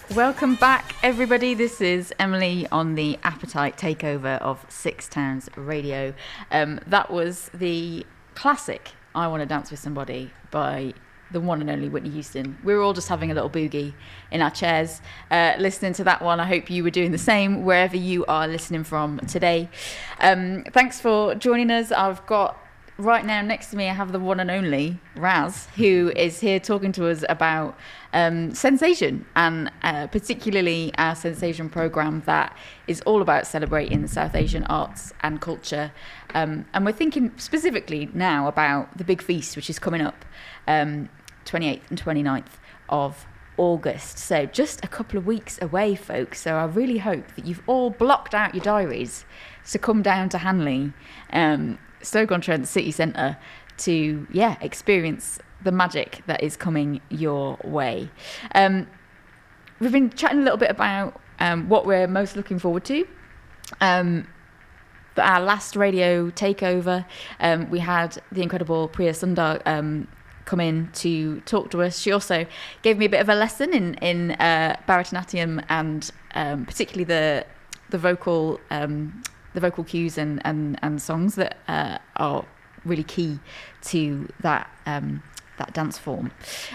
Welcome back, everybody. This is Emily on the Appetite Takeover of Six Towns Radio. That was the classic I Want to Dance With Somebody by the one and only Whitney Houston. We were all just having a little boogie in our chairs, listening to that one. I hope you were doing the same wherever you are listening from today. Thanks for joining us. I've got right now next to me, I have the one and only Raz, who is here talking to us about Sensation, and particularly our Sensation programme that is all about celebrating the South Asian arts and culture. And we're thinking specifically now about the big feast, which is coming up 28th and 29th of August. So just a couple of weeks away, folks. So I really hope that you've all blocked out your diaries to come down to Hanley, Stoke-on-Trent city centre, to experience the magic that is coming your way. We've been chatting a little bit about what we're most looking forward to. For our last radio takeover, we had the incredible Priya Sundar come in to talk to us. She also gave me a bit of a lesson in Bharatanatyam, and particularly the vocal cues and songs that are really key to that dance form.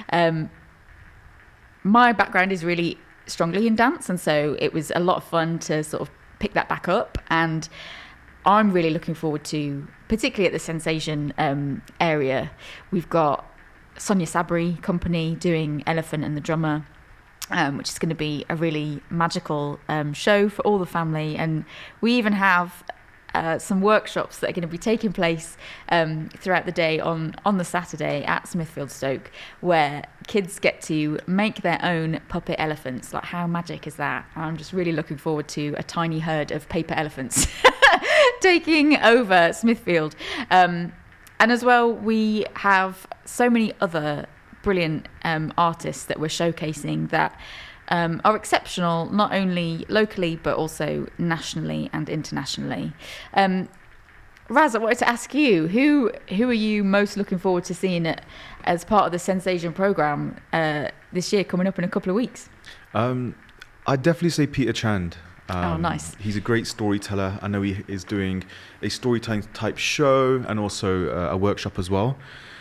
My background is really strongly in dance, and so it was a lot of fun to sort of pick that back up, and I'm really looking forward to, particularly at the Sensation area, we've got Sonia Sabri Company doing Elephant and the Drummer, which is going to be a really magical show for all the family. And we even have some workshops that are going to be taking place throughout the day on the Saturday at Smithfield Stoke, where kids get to make their own puppet elephants. Like, how magic is that? I'm just really looking forward to a tiny herd of paper elephants taking over Smithfield. And as well, we have so many other brilliant artists that we're showcasing that are exceptional, not only locally but also nationally and internationally. Raz, I wanted to ask you, who are you most looking forward to seeing as part of the Sensation programme this year, coming up in a couple of weeks? I'd definitely say Peter Chand. Oh, nice. He's a great storyteller. I know he is doing a storytelling type show and also a workshop as well.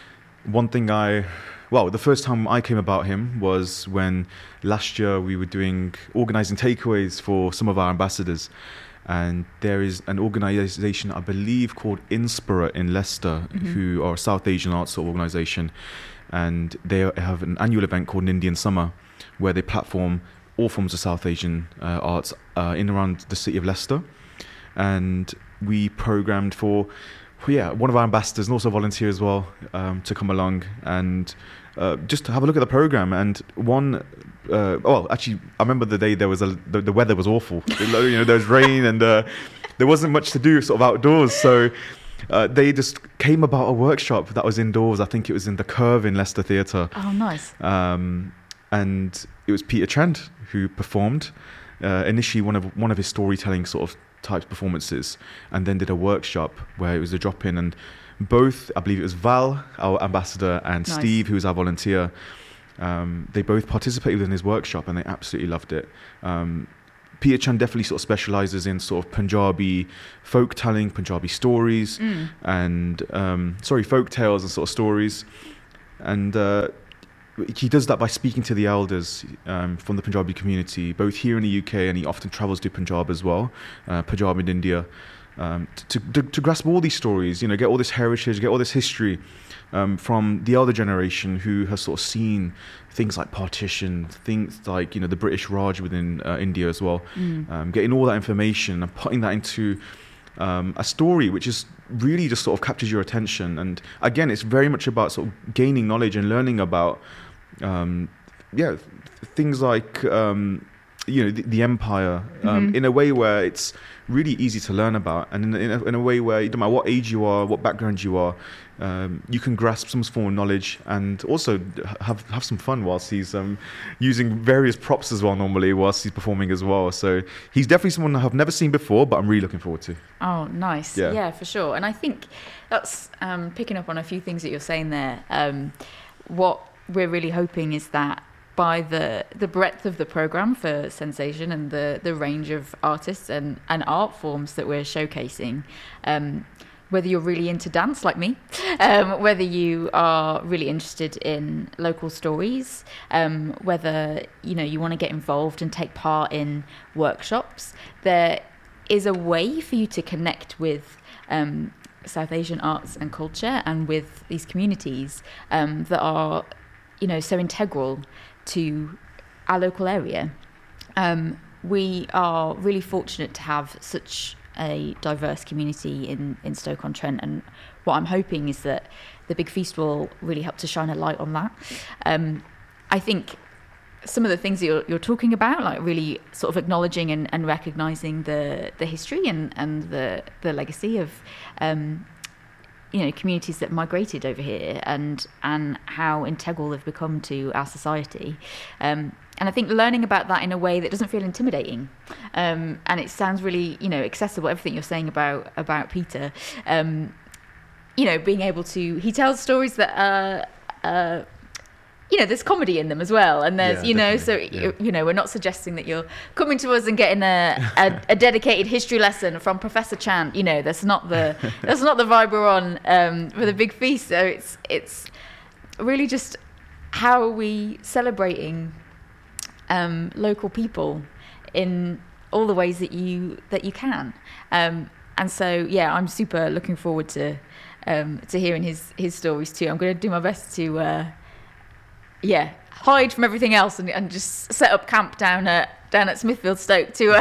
The first time I came about him was when last year we were organising takeaways for some of our ambassadors. And there is an organisation, I believe, called Inspira in Leicester, who are a South Asian arts organisation. And they have an annual event called an Indian Summer, where they platform all forms of South Asian arts in and around the city of Leicester. And we programmed for one of our ambassadors and also a volunteer as well to come along and just to have a look at the program. And I remember the day the weather was awful. There was rain and there wasn't much to do sort of outdoors. So they just came about a workshop that was indoors. I think it was in the Curve in Leicester Theatre. Oh, nice. And it was Peter Chand who performed initially one of his storytelling sort of type performances, and then did a workshop where it was a drop-in, and both, I believe it was Val, our ambassador, and Nice. Steve, who was our volunteer, they both participated in his workshop and they absolutely loved it. Peter Chand definitely sort of specialises in sort of Punjabi folk-telling, Punjabi stories, and folk tales and sort of stories, and he does that by speaking to the elders from the Punjabi community, both here in the UK, and he often travels to Punjab as well, Punjab in India, to grasp all these stories, get all this heritage, get all this history from the elder generation who has sort of seen things like partition, things like, the British Raj within India as well, getting all that information and putting that into a story which is really just sort of captures your attention. And again, it's very much about sort of gaining knowledge and learning about things like the empire in a way where it's really easy to learn about, and in a way where, no matter what age you are, what background you are, you can grasp some form of knowledge and also have some fun whilst he's using various props as well, normally, whilst he's performing as well. So he's definitely someone I have never seen before, but I'm really looking forward to. Oh, nice. Yeah, for sure. And I think that's picking up on a few things that you're saying there. What we're really hoping is that by the breadth of the program for Sensation and the range of artists and art forms that we're showcasing. Whether you're really into dance like me, whether you are really interested in local stories, whether you want to get involved and take part in workshops, there is a way for you to connect with South Asian arts and culture and with these communities that are so integral to our local area. We are really fortunate to have such a diverse community in Stoke-on-Trent, and what I'm hoping is that the Big Feast will really help to shine a light on that. I think some of the things that you're talking about, like really sort of acknowledging and recognising the history and the legacy of communities that migrated over here and how integral they've become to our society. And I think learning about that in a way that doesn't feel intimidating, and it sounds really, accessible. Everything you're saying about Peter, being able to, he tells stories that are, there's comedy in them as well, and there's, we're not suggesting that you're coming to us and getting a dedicated history lesson from Professor Chant. That's not the vibe we're on for the Big Feast. So it's really just how are we celebrating local people in all the ways that you can, and so I'm super looking forward to hearing his stories too. I'm going to do my best to hide from everything else and just set up camp down at Smithfield Stoke to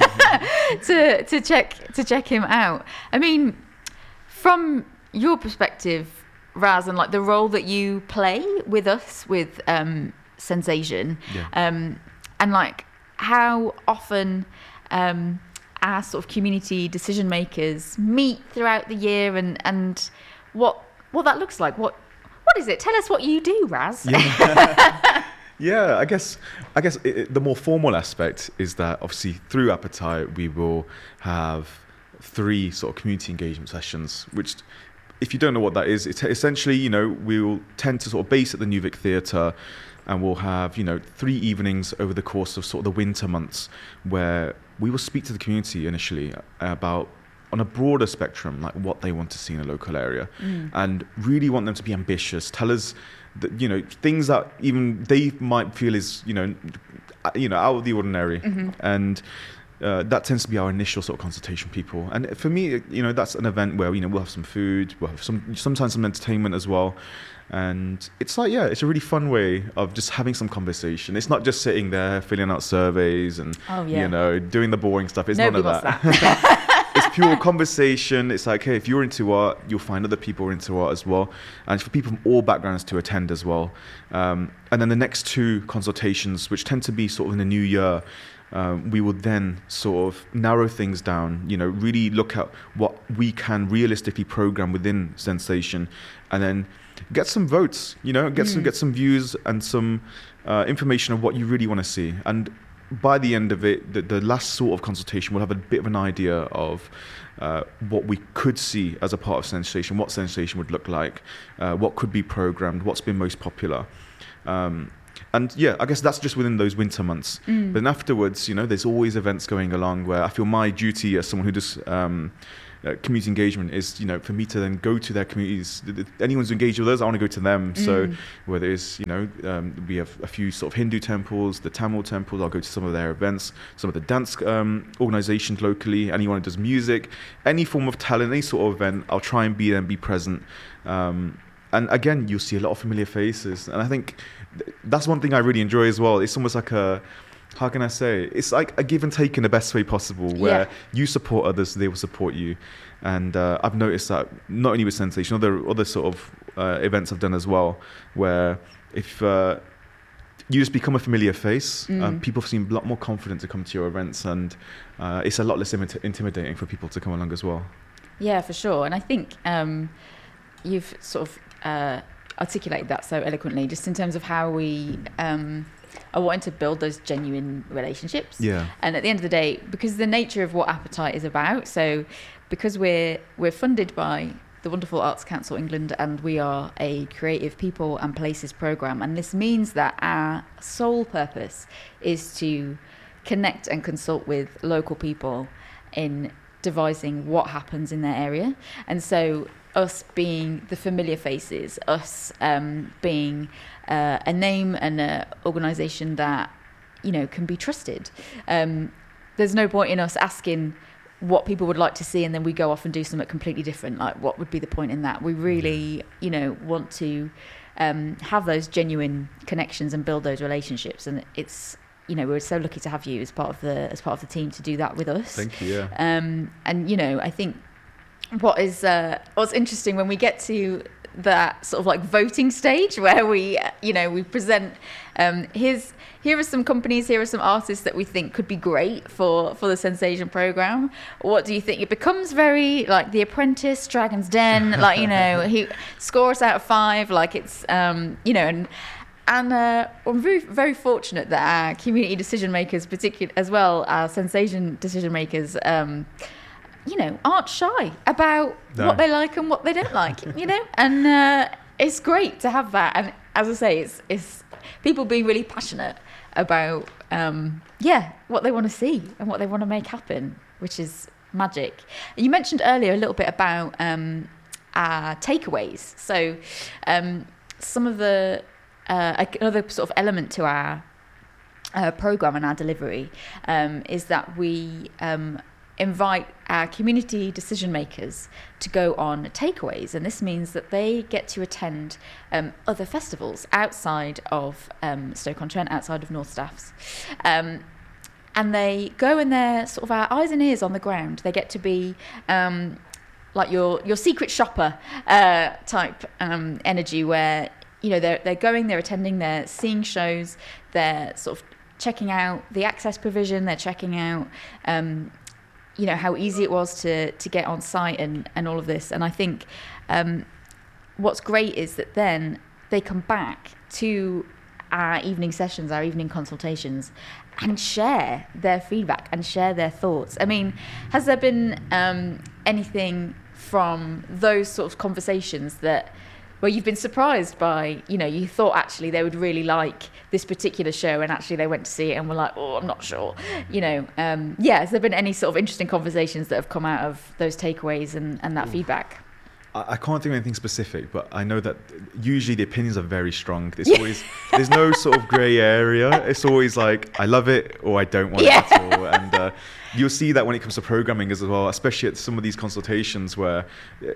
check him out. I mean, from your perspective, Raz, and like the role that you play with us with Sensation, and like how often our sort of community decision makers meet throughout the year, and what that looks like. What is it? Tell us what you do, Raz. Yeah, I guess the more formal aspect is that obviously through Appetite we will have 3 sort of community engagement sessions, which, if you don't know what that is, it's essentially, we will tend to sort of base at the New Vic Theatre, and we'll have, 3 evenings over the course of sort of the winter months where we will speak to the community initially about, on a broader spectrum, like what they want to see in a local area, and really want them to be ambitious. Tell us that, things that even they might feel is, out of the ordinary. And that tends to be our initial sort of consultation people. And for me, that's an event where, we'll have some food, we'll have sometimes some entertainment as well. And it's like, it's a really fun way of just having some conversation. It's not just sitting there filling out surveys and, doing the boring stuff. It's none of that. It's pure conversation. It's like, hey, if you're into art, you'll find other people who are into art as well. And for people from all backgrounds to attend as well. And then the next 2 consultations, which tend to be sort of in the new year, we will then sort of narrow things down, really look at what we can realistically program within Sensation, and then get some votes, get some views and some information of what you really want to see. And by the end of it, the last sort of consultation will have a bit of an idea of what we could see as a part of Sensation, what Sensation would look like, what could be programmed, what's been most popular. And I guess that's just within those winter months. But then afterwards, there's always events going along where I feel my duty as someone who does community engagement is, for me to then go to their communities. Anyone's engaged with us, I want to go to them. So whether it's, we have a few sort of Hindu temples, the Tamil temples, I'll go to some of their events, some of the dance organizations locally, anyone who does music, any form of talent, any sort of event, I'll try and be there and be present. And again, you'll see a lot of familiar faces. And I think that's one thing I really enjoy as well. It's almost like how can I say? It's like a give and take in the best way possible, where you support others, they will support you. And I've noticed that not only with Sensation, other sort of events I've done as well, where if you just become a familiar face, people seem a lot more confident to come to your events, and it's a lot less intimidating for people to come along as well. Yeah, for sure. And I think you've sort of articulated that so eloquently, just in terms of how we are wanting to build those genuine relationships. Yeah. And at the end of the day, because the nature of what Appetite is about, so because we're funded by the wonderful Arts Council England, and we are a creative people and places programme. And this means that our sole purpose is to connect and consult with local people in devising what happens in their area. And so us being the familiar faces, us being a name and an organisation that, you know, can be trusted. There's no point in us asking what people would like to see and then we go off and do something completely different. Like, what would be the point in that? We really, you know, want to have those genuine connections and build those relationships. And it's, you know, we're so lucky to have you as part of the team to do that with us. Thank you. Yeah. And you know, I think what's interesting when we get to that sort of like voting stage where we, you know, we present here are some companies, here are some artists that we think could be great for the Sensation programme. What do you think? It becomes very like The Apprentice, Dragon's Den, like, you know, he scores out of 5, like it's you know, and I'm very, very fortunate that our community decision makers, particularly as well, our Sensation decision makers, you know, aren't shy about what they like and what they don't like, you know, and it's great to have that. And as I say, it's people being really passionate about, what they want to see and what they want to make happen, which is magic. You mentioned earlier a little bit about our takeaways. So some of the another sort of element to our programme and our delivery is that we invite our community decision makers to go on takeaways, and this means that they get to attend other festivals outside of Stoke-on-Trent, outside of North Staffs, and they go and they're sort of our eyes and ears on the ground. They get to be like your secret shopper type energy, where, you know, they're going, they're attending, they're seeing shows, they're sort of checking out the access provision, they're checking out you know, how easy it was to get on site and all of this. And I think what's great is that then they come back to our evening sessions, our evening consultations, and share their feedback and share their thoughts. I mean, has there been anything from those sort of conversations where you've been surprised by, you know, you thought actually they would really like this particular show and actually they went to see it and were like, oh, I'm not sure, you know, has there been any sort of interesting conversations that have come out of those takeaways and that feedback? I can't think of anything specific, but I know that usually the opinions are very strong. There's no sort of grey area. It's always like, I love it or I don't want it at all. And you'll see that when it comes to programming as well, especially at some of these consultations where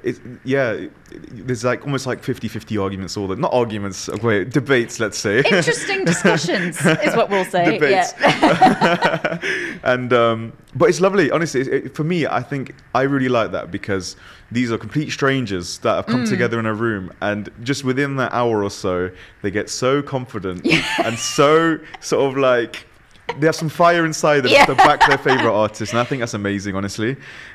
there's like almost like 50-50 arguments, not arguments, debates, let's say. Interesting discussions is what we'll say. Debates. Yeah. And but it's lovely, honestly. For me, I think I really like that because these are complete strangers that have come together in a room, and just within that hour or so, they get so confident and so sort of like they have some fire inside them to back their favorite artist, and I think that's amazing, honestly.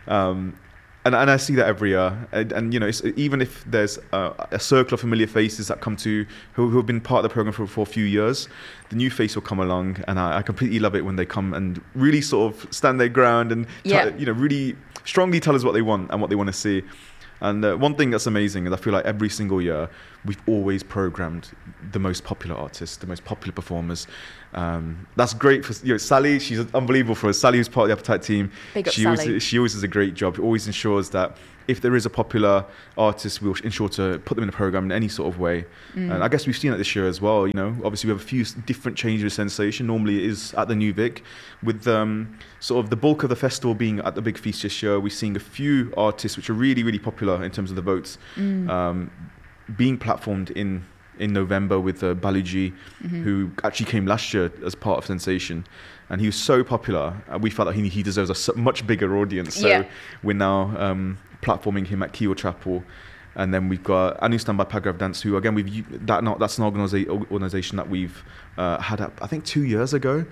And I see that every year, and you know, even if there's a circle of familiar faces that come to who have been part of the program for a few years, the new face will come along, and I completely love it when they come and really sort of stand their ground and you know, really strongly tell us what they want and what they want to see. And one thing that's amazing is I feel like every single year we've always programmed the most popular artists, the most popular performers. That's great for, you know, Sally. She's unbelievable for us. Sally, who's part of the Appetite team. Big up Sally. She always does a great job. Always ensures that if there is a popular artist, we'll ensure to put them in the program in any sort of way. And I guess we've seen that this year as well. You know, obviously we have a few different changes of Sensation. Normally it is at the New Vic, with sort of the bulk of the festival being at the Big Feast this year. We're seeing a few artists which are really, really popular in terms of the votes, being platformed in November with Baluji, who actually came last year as part of Sensation, and he was so popular. We felt that he deserves a much bigger audience. So we're now platforming him at Keel Chapel, and then we've got Anustan by Pagrav Dance, who again that's an organisation that we've had I think 2 years ago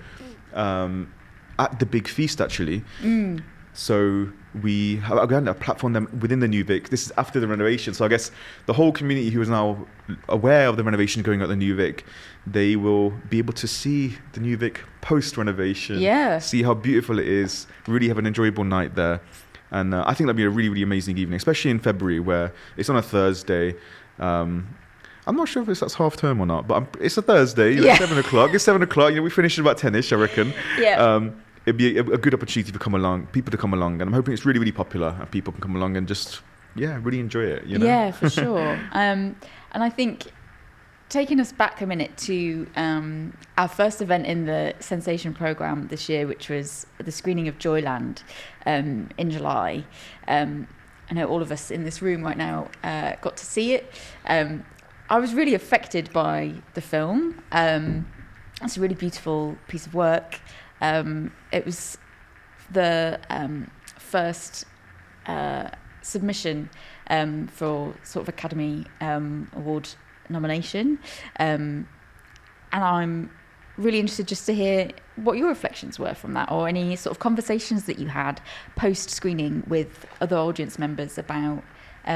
at the Big Feast actually. So we have again platformed them within the New Vic. This is after the renovation, so I guess the whole community who is now aware of the renovation going on at the New Vic, they will be able to see the New Vic post renovation, see how beautiful it is, really have an enjoyable night there. And I think that'd be a really, really amazing evening, especially in February where it's on a Thursday. I'm not sure if that's half term or not, but it's a Thursday. It's 7 o'clock. It's 7 o'clock. We finish at about 10ish, I reckon. Yeah. It'd be a good opportunity to people to come along, and I'm hoping it's really, really popular and people can come along and just really enjoy it. Yeah, for sure. And I think taking us back a minute to our first event in the Sensation programme this year, which was the screening of Joyland in July. I know all of us in this room right now got to see it. I was really affected by the film. It's a really beautiful piece of work. It was the first submission for sort of Academy Award nomination. And I'm really interested just to hear what your reflections were from that, or any sort of conversations that you had post-screening with other audience members about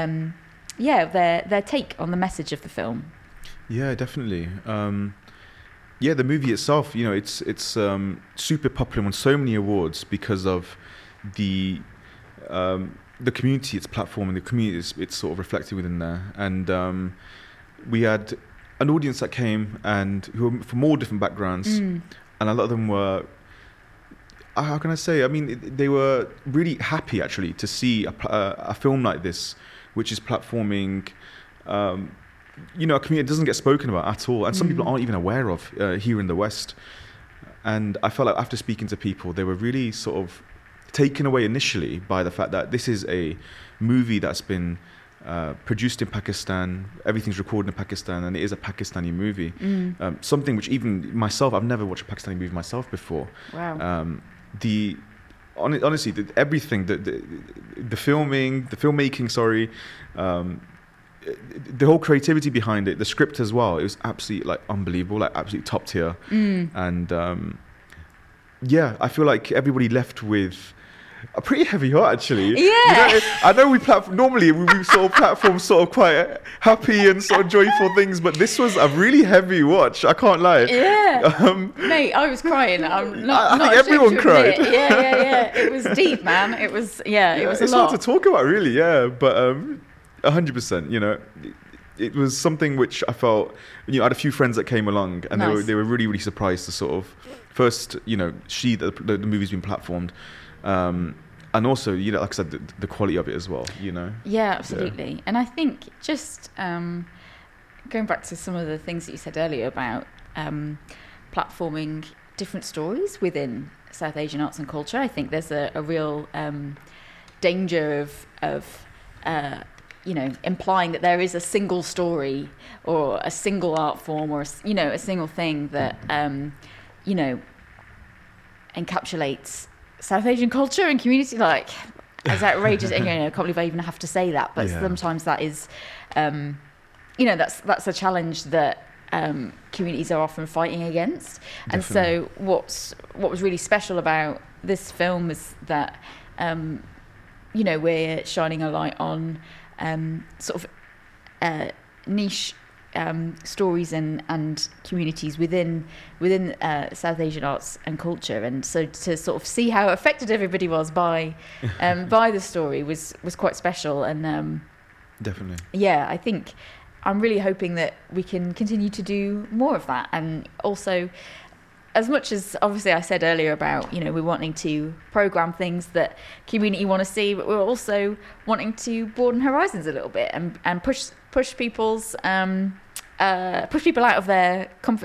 their take on the message of the film. Yeah, definitely. The movie itself, it's super popular, won so many awards because of the community it's platforming, the community it's sort of reflected within there. And we had an audience that came and who were from all different backgrounds, and a lot of them were, how can I say? I mean, they were really happy actually to see a film like this, which is platforming, a community that doesn't get spoken about at all, and some people aren't even aware of here in the West. And I felt like after speaking to people, they were really sort of taken away initially by the fact that this is a movie that's been produced in Pakistan, everything's recorded in Pakistan, and it is a Pakistani movie. Something which even myself, I've never watched a Pakistani movie myself before. Wow. Honestly, everything, the filmmaking, the whole creativity behind it, the script as well, it was absolutely unbelievable, absolutely top tier. And I feel like everybody left with a pretty heavy heart, actually. Yeah. I know normally we sort of platform sort of quite happy and sort of joyful things, but this was a really heavy watch. I can't lie. Yeah. Mate, I was crying. I think everyone cried. Yeah. It was deep, man. It was a lot. It's hard to talk about, really. Yeah, but 100%. It was something which I felt. I had a few friends that came along, and Nice. they were really, really surprised to sort of first, the movie's been platformed. And also, like I said, the quality of it as well, Yeah, absolutely. Yeah. And I think just going back to some of the things that you said earlier about platforming different stories within South Asian arts and culture, I think there's a real danger of implying that there is a single story or a single art form or a single thing that encapsulates South Asian culture and community, as outrageous. I can't believe I even have to say that, but sometimes that is, that's a challenge that communities are often fighting against. Definitely. And so what was really special about this film is that, we're shining a light on sort of niche stories and communities within South Asian arts and culture, and so to sort of see how affected everybody was by the story was quite special. And definitely, I think I'm really hoping that we can continue to do more of that. And also, as much as obviously I said earlier about we're wanting to program things that community want to see, but we're also wanting to broaden horizons a little bit and push people's push people out of their comfort